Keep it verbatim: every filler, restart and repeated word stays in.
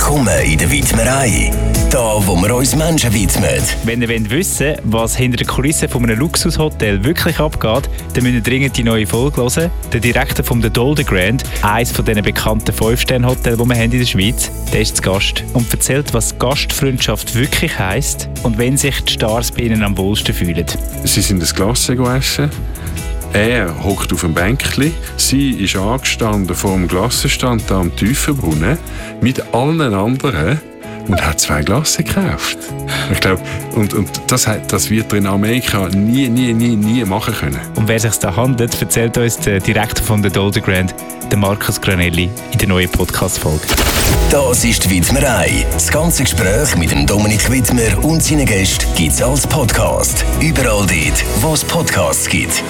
Willkommen in der Widmerei. Da, wo wir uns Menschen widmen. Wenn ihr wissen wollt, was hinter den Kulissen von einem Luxushotel wirklich abgeht, dann müsst ihr dringend die neue Folge hören. Der Direktor vom The Dolder Grand, eines von diesen bekannten fünf Sterne Hotels, die wir haben in der Schweiz, der ist zu Gast und erzählt, was Gastfreundschaft wirklich heisst und wenn sich die Stars bei ihnen am wohlsten fühlen. Sie sind das Glas essen. Er hockt auf dem Bänkli, sie ist angestanden vor dem Glassenstand am Tiefenbrunnen mit allen anderen und hat zwei Glas gekauft. Ich glaube, und, und das, das wird er in Amerika nie, nie, nie, nie machen können. Und wer sich da handelt, erzählt uns der Direktor von The Dolder Grand, der Markus Granelli, in der neuen Podcast-Folge. Das ist die Widmerei. Das ganze Gespräch mit dem Dominik Widmer und seinen Gästen gibt es als Podcast. Überall dort, wo es Podcasts gibt.